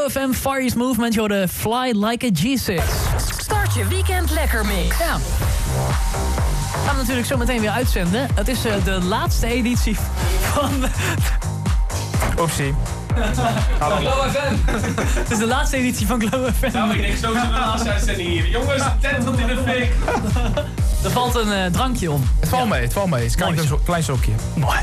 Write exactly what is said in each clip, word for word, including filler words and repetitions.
Glow F M, Far East Movement, je hoorde Fly Like a G zes. Start je weekend lekker mix. Ja. Gaan we natuurlijk zo meteen weer uitzenden. Het is uh, de laatste editie van... Oepsie. Hallo. Glow F M. Het is de laatste editie van Glow F M. Nou, ik denk zo zijn de laatste uitzending hier. Jongens, tent tot in de fik. Er valt een uh, drankje om. Het valt mee, het valt mee. Het is een klein, klein sokje. Mooi.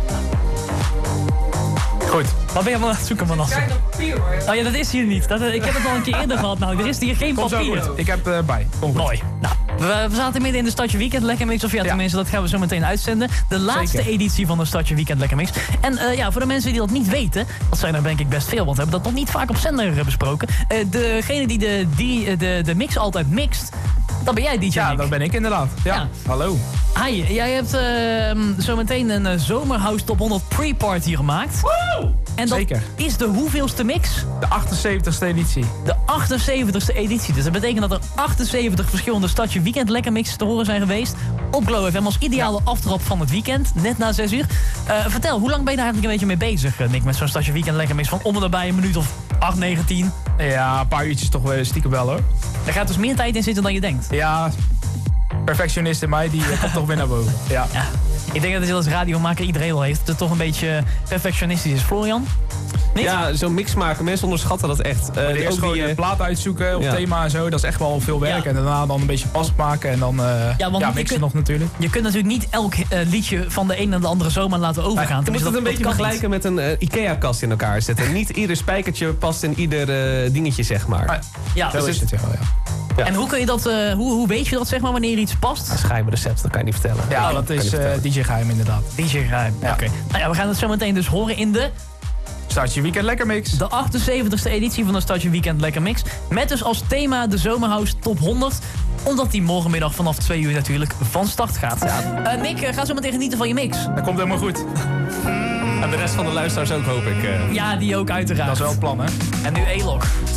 Goed. Wat ben je allemaal aan het zoeken, Manasse? Kijk naar papier, hoor. Oh ja, dat is hier niet. Dat, ik heb het al een keer eerder gehad. Nou, er is hier geen Komt zo papier. goed. Ik heb uh, bij. Kom goed. Mooi. Nou, we, we zaten midden in de Stadje Weekend Lekker Mix. Of ja, Ja. tenminste, dat gaan we zo meteen uitzenden. De laatste Zeker. editie van de Stadje Weekend Lekker Mix. En uh, ja, voor de mensen die dat niet weten, dat zijn er denk ik best veel, want we hebben dat nog niet vaak op zender uh, besproken. Uh, degene die de, die de, de mix altijd mixt, dat ben jij, D J Ja, Nick. dat ben ik inderdaad. Ja. Ja. Hallo. Hi, jij hebt uh, zo meteen een uh, Zomerhouse Top honderd pre-party gemaakt. Woe! En dat Zeker. is de hoeveelste mix? De achtenzeventigste editie. De achtenzeventigste editie. Dus dat betekent dat er achtenzeventig verschillende Stadje Weekend Lekker Mixes te horen zijn geweest. Op Glow F M als ideale aftrap van het weekend. Net na zes uur. Uh, vertel, hoe lang ben je daar eigenlijk een beetje mee bezig, uh, Nick? Met zo'n Stadje Weekend Lekker Mix van om en nabij een minuut of acht, negen, tien. Ja, een paar uurtjes toch wel stiekem wel hoor. Daar gaat dus meer tijd in zitten dan je denkt. Ja, perfectionist in mij, die uh, komt toch weer naar boven. Ja. Ja. Ik denk dat het als radiomaker iedereen al heeft. Dat het toch een beetje perfectionistisch is. Florian? Niet? Ja, zo'n mix maken. Mensen onderschatten dat echt. Uh, Eerst ook gewoon die, de uh, plaat uitzoeken op ja. thema en zo. Dat is echt wel veel werk. Ja. En daarna dan een beetje pas maken en dan uh, Ja, ja, want je mixen kunt- nog natuurlijk. Je kunt natuurlijk niet elk uh, liedje van de een naar de andere zomaar laten overgaan. je moet Tenminste, het een dat- beetje dat kan vergelijken met een uh, IKEA-kast in elkaar zetten. Niet ieder spijkertje past in ieder uh, dingetje, zeg maar. Ah, niet. Ja, Zo dus is het wel, ja. Ja. En hoe kun je dat, uh, hoe, hoe weet je dat zeg maar wanneer iets past? Dat is geheim recept, dat kan je niet vertellen. Ja, dat kan je is niet uh, vertellen. D J Geheim inderdaad. D J Geheim. Ja. Oké. Nou ja, we gaan het zo meteen dus horen in de, Start je weekend lekker mix. de achtenzeventigste editie van de Stadje Weekend Lekker Mix. Met dus als thema de Zomerhouse Top honderd. Omdat die morgenmiddag vanaf twee uur natuurlijk van start gaat. Ja. Uh, Nick, uh, ga zo meteen genieten van je mix. Dat komt helemaal goed. En de rest van de luisteraars ook, hoop ik. Uh. Ja, die ook uiteraard. Dat is wel het plan, hè? En nu E-Log.